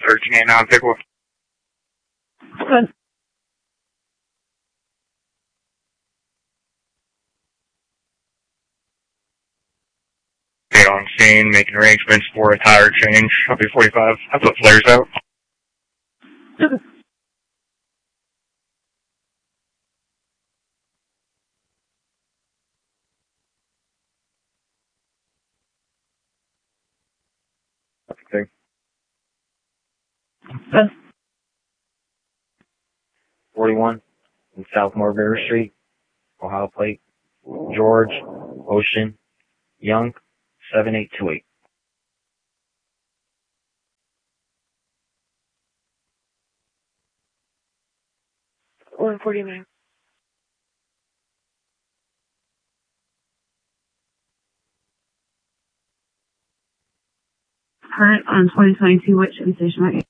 1389, pick one. Good. Okay, on scene, making arrangements for a tire change. I'll be 45. I put flares out. Okay. Okay. Good. 41 in South Morgan River Street, Ohio plate, George Ocean Young, 7828. 149. Current on 2022, which station might be?